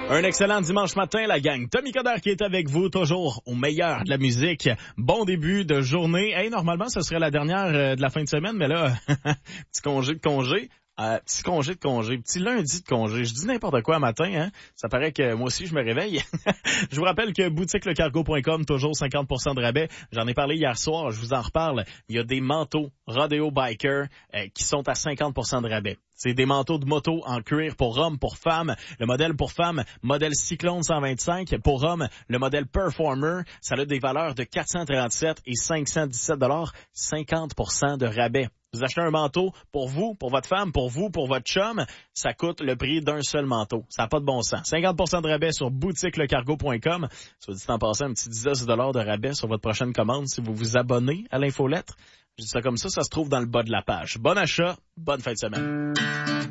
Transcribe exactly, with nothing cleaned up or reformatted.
Un excellent dimanche matin, la gang. Tommy Coderre qui est avec vous, toujours au meilleur de la musique. Bon début de journée. Hey, normalement, ce serait la dernière euh, de la fin de semaine, mais là, petit congé de congé. Euh, petit congé de congé, petit lundi de congé. Je dis n'importe quoi matin, hein. Ça paraît que moi aussi, je me réveille. Je vous rappelle que boutique le cargo point com, toujours cinquante pour cent de rabais. J'en ai parlé hier soir, je vous en reparle. Il y a des manteaux Rodeo Biker euh, qui sont à cinquante pour cent de rabais. C'est des manteaux de moto en cuir pour hommes, pour femmes. Le modèle pour femmes, modèle Cyclone cent vingt-cinq. Pour hommes, le modèle Performer. Ça a des valeurs de quatre cent trente-sept et cinq cent dix-sept dollars. cinquante pour cent de rabais. Vous achetez un manteau pour vous, pour votre femme, pour vous, pour votre chum, ça coûte le prix d'un seul manteau. Ça n'a pas de bon sens. cinquante pour cent de rabais sur boutique le cargo point com. Soit dit en passant, un petit dix dollars de rabais sur votre prochaine commande si vous vous abonnez à l'infolettre. Je dis ça comme ça, ça se trouve dans le bas de la page. Bon achat, bonne fin de semaine.